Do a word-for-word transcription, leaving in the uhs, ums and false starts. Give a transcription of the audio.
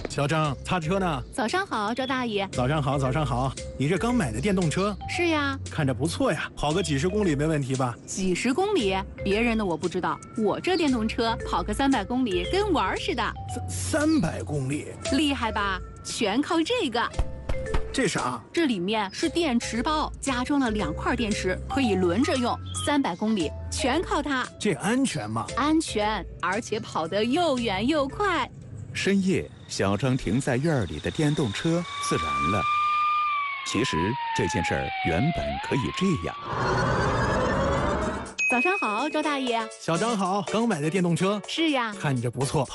小张，擦车呢？ 早上好，周大爷。 早上好，早上好。你这刚买的电动车？ 是呀。 看着不错呀，跑个几十公里没问题吧？ 几十公里？别人的我不知道，我这电动车跑个三百公里跟玩似的。 三三百公里？ 厉害吧？全靠这个。 这啥？ 这里面是电池包，加装了两块电池，可以轮着用。三百公里全靠它。 这安全吗？ 安全，而且跑得又远又快。 深夜，小张停在院里的电动车自燃了。其实这件事儿原本可以这样。 早上好，周大爷。 小张好，刚买的电动车？ 是呀。 看着不错。